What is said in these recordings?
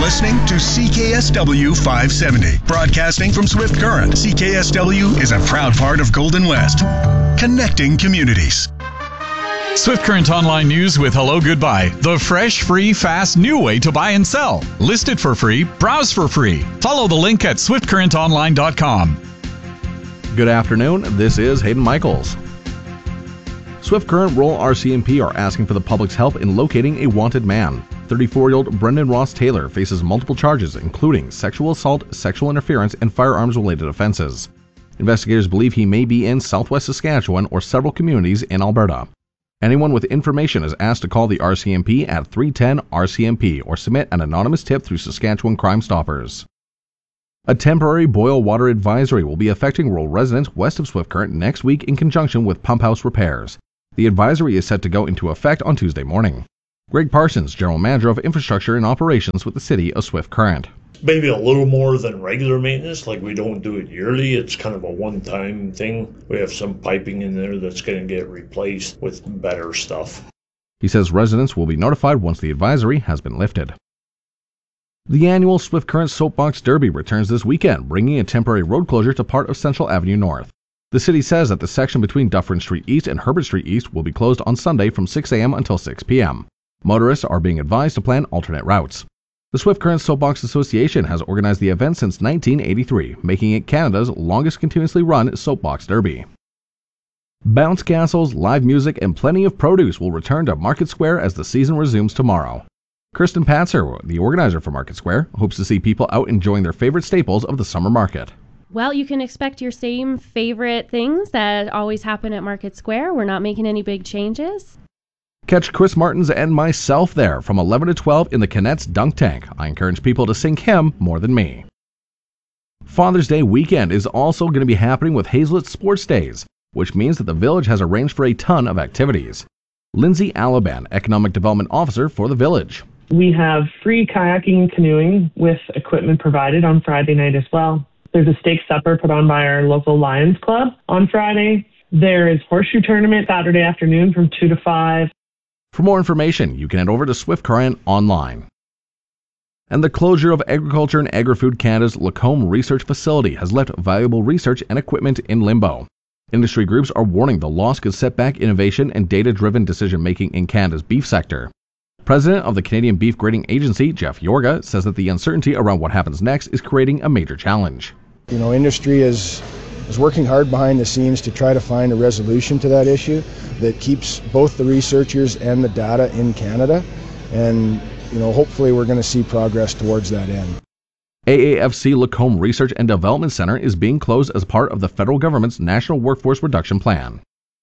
listening to CKSW 570. Broadcasting from Swift Current, CKSW is a proud part of Golden West. Connecting communities. Swift Current Online News with Hello Goodbye. The fresh, free, fast, new way to buy and sell. List it for free. Browse for free. Follow the link at swiftcurrentonline.com. Good afternoon. This is Hayden Michaels. Swift Current Rural RCMP are asking for the public's help in locating a wanted man. 34-year-old Brendan Ross Taylor faces multiple charges, including sexual assault, sexual interference, and firearms-related offenses. Investigators believe he may be in southwest Saskatchewan or several communities in Alberta. Anyone with information is asked to call the RCMP at 310-RCMP or submit an anonymous tip through Saskatchewan Crime Stoppers. A temporary boil water advisory will be affecting rural residents west of Swift Current next week in conjunction with pump house repairs. The advisory is set to go into effect on Tuesday morning. Greg Parsons, General Manager of Infrastructure and Operations with the City of Swift Current. Maybe a little more than regular maintenance, like we don't do it yearly. It's kind of a one-time thing. We have some piping in there that's going to get replaced with better stuff. He says residents will be notified once the advisory has been lifted. The annual Swift Current Soapbox Derby returns this weekend, bringing a temporary road closure to part of Central Avenue North. The city says that the section between Dufferin Street East and Herbert Street East will be closed on Sunday from 6 a.m. until 6 p.m. Motorists are being advised to plan alternate routes. The Swift Current Soapbox Association has organized the event since 1983, making it Canada's longest continuously run soapbox derby. Bounce castles, live music, and plenty of produce will return to Market Square as the season resumes tomorrow. Kirsten Patzer, the organizer for Market Square, hopes to see people out enjoying their favorite staples of the summer market. Well, you can expect your same favorite things that always happen at Market Square. We're not making any big changes. Catch Chris Martins and myself there from 11 to 12 in the Canet's Dunk Tank. I encourage people to sing him more than me. Father's Day weekend is also going to be happening with Hazelett Sports Days, which means that the village has arranged for a ton of activities. Lindsay Alaban, Economic Development Officer for the village. We have free kayaking and canoeing with equipment provided on Friday night as well. There's a steak supper put on by our local Lions Club on Friday. There is horseshoe tournament Saturday afternoon from 2 to 5. For more information, you can head over to Swift Current online. And the closure of Agriculture and Agri-Food Canada's Lacombe Research Facility has left valuable research and equipment in limbo. Industry groups are warning the loss could set back innovation and data-driven decision-making in Canada's beef sector. President of the Canadian Beef Grading Agency, Jeff Yorga, says that the uncertainty around what happens next is creating a major challenge. Industry is working hard behind the scenes to try to find a resolution to that issue that keeps both the researchers and the data in Canada. And, hopefully we're going to see progress towards that end. AAFC Lacombe Research and Development Center is being closed as part of the federal government's National Workforce Reduction Plan.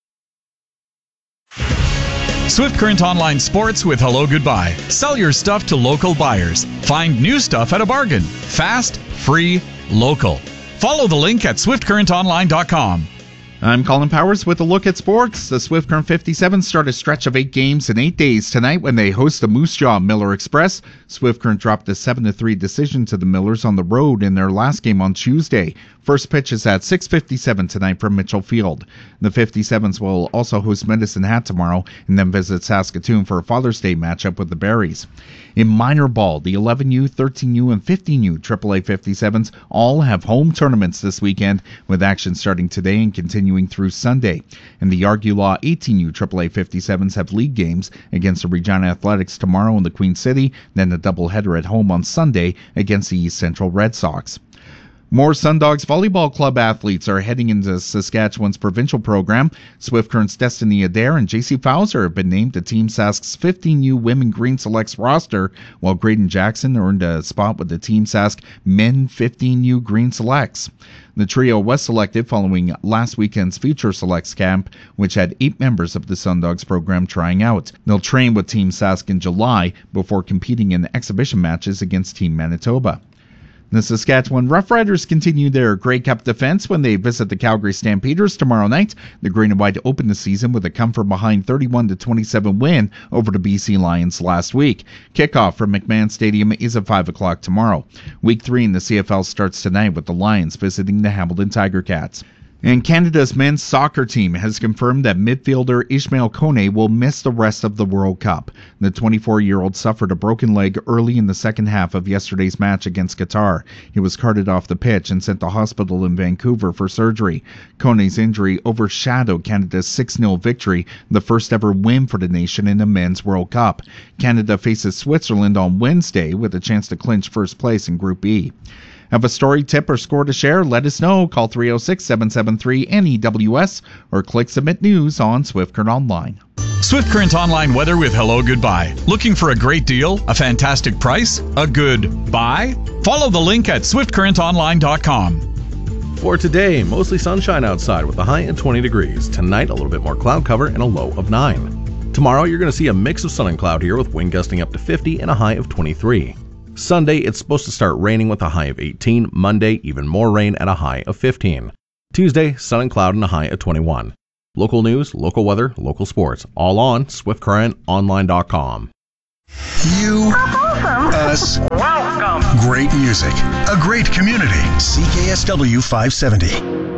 Swift Current Online Sports with Hello Goodbye. Sell your stuff to local buyers. Find new stuff at a bargain. Fast, free, local. Follow the link at swiftcurrentonline.com. I'm Colin Powers with a look at sports. The Swift Current 57 start a stretch of 8 games in 8 days tonight when they host the Moose Jaw Miller Express. Swift Current dropped a 7-3 decision to the Millers on the road in their last game on Tuesday. First pitch is at 6:57 tonight from Mitchell Field. The 57s will also host Medicine Hat tomorrow and then visit Saskatoon for a Father's Day matchup with the Berries. In minor ball, the 11U, 13U, and 15U AAA 57s all have home tournaments this weekend, with action starting today and continuing through Sunday. And the Argulaw 18U AAA 57s have league games against the Regina Athletics tomorrow in the Queen City, then a doubleheader at home on Sunday against the East Central Red Sox. More Sundogs Volleyball Club athletes are heading into Saskatchewan's provincial program. Swift Current's Destiny Adair and JC Fowler have been named to Team Sask's 15U Women Green Selects roster, while Graydon Jackson earned a spot with the Team Sask Men 15U Green Selects. The trio was selected following last weekend's Future Selects camp, which had 8 members of the Sundogs program trying out. They'll train with Team Sask in July before competing in exhibition matches against Team Manitoba. The Saskatchewan Roughriders continue their Grey Cup defense when they visit the Calgary Stampeders tomorrow night. The Green and White opened the season with a come-from-behind 31-27 win over the BC Lions last week. Kickoff from McMahon Stadium is at 5 o'clock tomorrow. Week 3 in the CFL starts tonight with the Lions visiting the Hamilton Tiger Cats. And Canada's men's soccer team has confirmed that midfielder Ishmael Kone will miss the rest of the World Cup. The 24-year-old suffered a broken leg early in the second half of yesterday's match against Qatar. He was carted off the pitch and sent to hospital in Vancouver for surgery. Kone's injury overshadowed Canada's 6-0 victory, the first ever win for the nation in a men's World Cup. Canada faces Switzerland on Wednesday with a chance to clinch first place in Group E. Have a story, tip, or score to share? Let us know. Call 306-773-NEWS or click Submit News on Swift Current Online. Swift Current Online weather with Hello Goodbye. Looking for a great deal, a fantastic price, a good buy? Follow the link at swiftcurrentonline.com. For today, mostly sunshine outside with a high at 20 degrees. Tonight, a little bit more cloud cover and a low of 9. Tomorrow, you're going to see a mix of sun and cloud here with wind gusting up to 50 and a high of 23. Sunday, it's supposed to start raining with a high of 18. Monday, even more rain at a high of 15. Tuesday, sun and cloud and a high of 21. Local news, local weather, local sports, all on SwiftCurrentOnline.com. You, us, welcome. Great music, a great community. CKSW 570.